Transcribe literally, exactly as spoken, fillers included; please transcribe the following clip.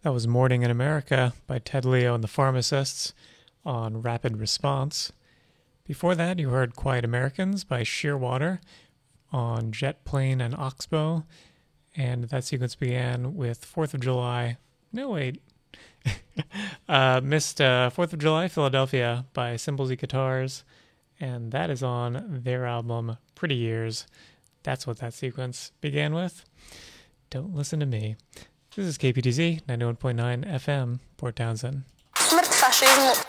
That was Morning in America by Ted Leo and the Pharmacists on Rapid Response. Before that, you heard Quiet Americans by Shearwater on Jet Plane and Oxbow. And that sequence began with fourth of July. No, wait. uh, missed uh, fourth of July, Philadelphia by Cymbals and Guitars. And that is on their album, Pretty Years. That's what that sequence began with. Don't listen to me. This is K P T Z, ninety-one point nine F M, Port Townsend. Smrt fascismu